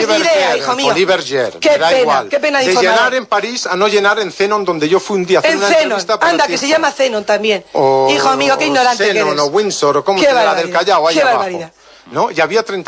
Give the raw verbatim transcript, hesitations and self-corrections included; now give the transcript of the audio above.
Oliver idea, Gerd, hijo mío. Oliver Gerd, Qué me da pena, igual. qué pena de De informador. llenar en París a no llenar en Zenon, donde yo fui un día a hacer En una Zenon, entrevista para anda, el que se tiempo. llama Zenon también. O, Hijo mío, qué ignorante Zenon, que eres. o Windsor, o como Qué se llama, barbaridad, del Callao, ahí qué abajo. barbaridad. ¿No? Y había treinta